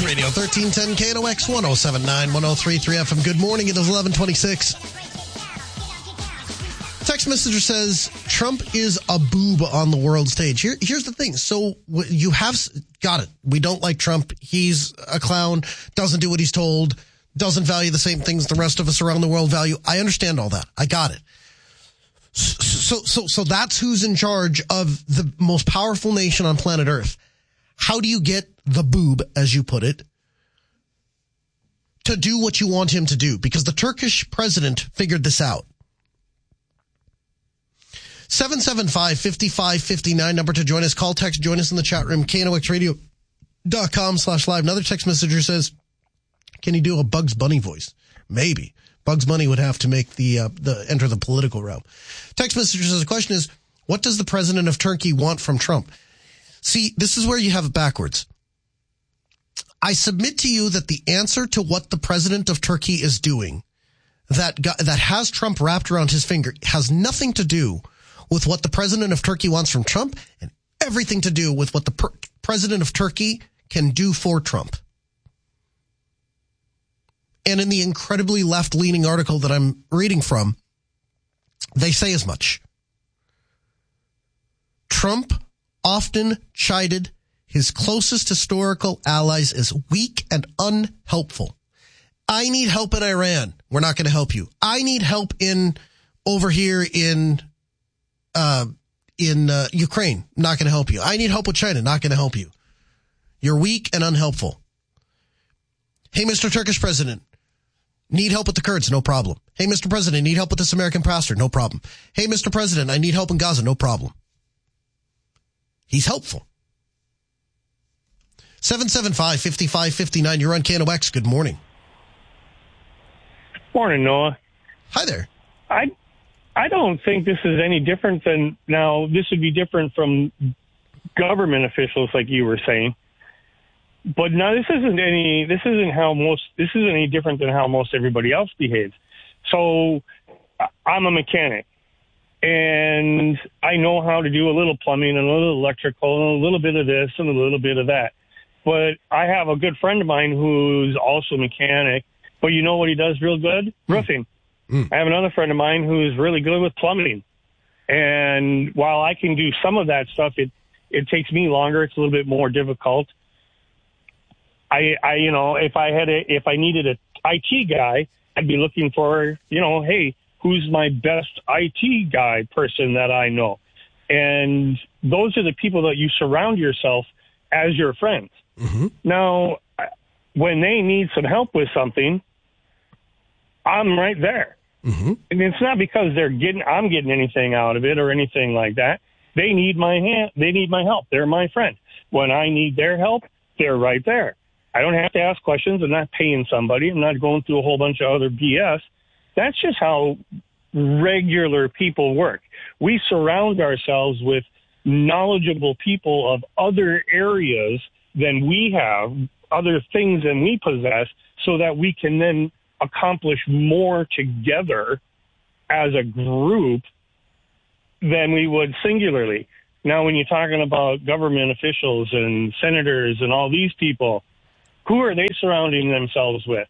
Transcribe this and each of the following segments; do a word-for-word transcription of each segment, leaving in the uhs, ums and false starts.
Radio, thirteen ten K N O X, one oh seven point nine, one oh three point three F M. Good morning. It is eleven twenty-six. Text messenger says, Trump is a boob on the world stage. Here, here's the thing. So you have got it. We don't like Trump. He's a clown, doesn't do what he's told, doesn't value the same things the rest of us around the world value. I understand all that. I got it. So, so, so that's who's in charge of the most powerful nation on planet Earth. How do you get the boob, as you put it, to do what you want him to do? Because the Turkish president figured this out. seven seven five, five five five nine, number to join us. Call, text, join us in the chat room, K N O X radio dot com slash live. Another text messenger says, can you do a Bugs Bunny voice? Maybe. Bugs Bunny would have to make the, uh, the enter the political realm. Text messenger says, the question is, what does the president of Turkey want from Trump? See, this is where you have it backwards. I submit to you that the answer to what the president of Turkey is doing that got, that has Trump wrapped around his finger has nothing to do with what the president of Turkey wants from Trump and everything to do with what the per- president of Turkey can do for Trump. And in the incredibly left-leaning article that I'm reading from, they say as much. Trump often chided his closest historical allies as weak and unhelpful. I need help in Iran. We're not going to help you. I need help in over here in uh, in uh, Ukraine. Not going to help you. I need help with China. Not going to help you. You're weak and unhelpful. Hey, Mister Turkish president, need help with the Kurds? No problem. Hey, Mister President, need help with this American pastor? No problem. Hey, Mister President, I need help in Gaza? No problem. He's helpful. seven seven five, five five five nine, you're on K N O X. Good morning. Morning, Noah. Hi there. I I don't think this is any different than, now, this would be different from government officials like you were saying. But no, this isn't any, this isn't how most, this isn't any different than how most everybody else behaves. So I'm a mechanic and I know how to do a little plumbing and a little electrical and a little bit of this and a little bit of that. But I have a good friend of mine who's also a mechanic, but you know what he does real good? Mm. Roofing. Mm. I have another friend of mine who's really good with plumbing. And while I can do some of that stuff, it, it takes me longer. It's a little bit more difficult. I, I, you know, if I had a, if I needed a I T guy, I'd be looking for, you know, hey, who's my best I T guy person that I know? And those are the people that you surround yourself as your friends. Mm-hmm. Now, when they need some help with something, I'm right there. Mm-hmm. And it's not because they're getting, I'm getting anything out of it or anything like that. They need my hand. They need my help. They're my friend. When I need their help, they're right there. I don't have to ask questions. I'm not paying somebody. I'm not going through a whole bunch of other B S. That's just how regular people work. We surround ourselves with knowledgeable people of other areas than we have, other things than we possess, so that we can then accomplish more together as a group than we would singularly. Now, when you're talking about government officials and senators and all these people, who are they surrounding themselves with?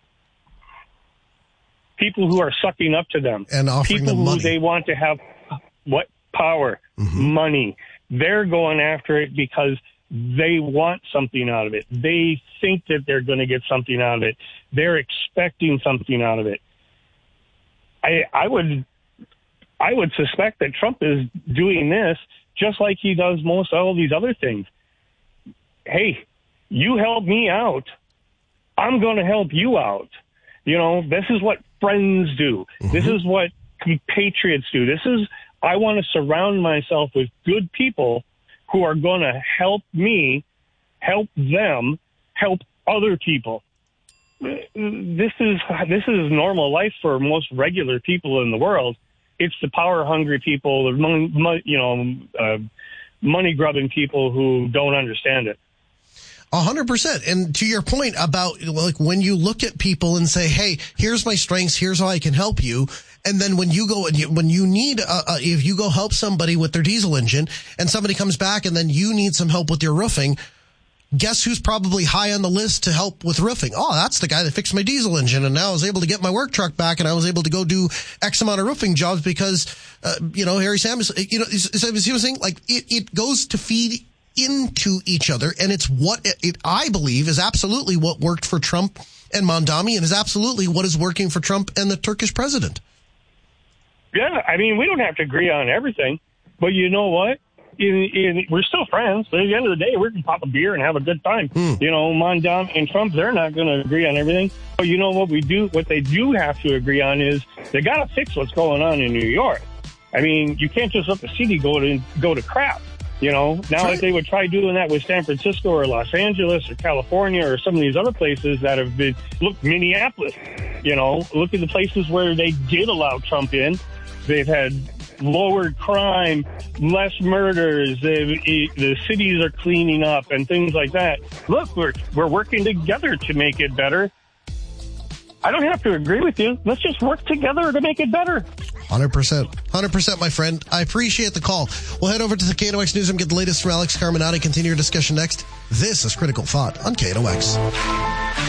People who are sucking up to them. And offering people them money. Who they want to have, what? Power, mm-hmm. money. They're going after it because they want something out of it. They think that they're going to get something out of it. They're expecting something out of it. I, I would, I would suspect that Trump is doing this just like he does most all these other things. Hey, you help me out, I'm going to help you out. You know, this is what friends do. Mm-hmm. This is what compatriots do. This is, I want to surround myself with good people who are going to help me, help them, help other people. This is this is normal life for most regular people in the world. It's the power-hungry people, the money, you know, uh, money-grubbing people who don't understand it. A hundred percent. And to your point about, like, when you look at people and say, hey, here's my strengths, here's how I can help you. And then when you go and you, when you need, uh, uh, if you go help somebody with their diesel engine and somebody comes back and then you need some help with your roofing, guess who's probably high on the list to help with roofing? Oh, that's the guy that fixed my diesel engine, and now I was able to get my work truck back, and I was able to go do X amount of roofing jobs because, uh, you know, Harry Sanders, you know, as he was saying, like, it, it goes to feed into each other, and it's what it, it, I believe, is absolutely what worked for Trump and Mondami, and is absolutely what is working for Trump and the Turkish president. Yeah, I mean, we don't have to agree on everything, but you know what? In, in, we're still friends. But at the end of the day, we can pop a beer and have a good time. Hmm. You know, Mondam and Trump, they're not going to agree on everything. But you know what we do? What they do have to agree on is they got to fix what's going on in New York. I mean, you can't just let the city go to go to crap. You know, now right. If they would try doing that with San Francisco or Los Angeles or California or some of these other places that have been, look, Minneapolis, you know, look at the places where they did allow Trump in. They've had lowered crime, less murders, the cities are cleaning up and things like that. Look, we're we're working together to make it better. I don't have to agree with you. Let's just work together to make it better. one hundred percent. one hundred percent, my friend. I appreciate the call. We'll head over to the K N O X Newsroom, get the latest from Alex Carminati, continue your discussion next. This is Critical Thought on K N O X.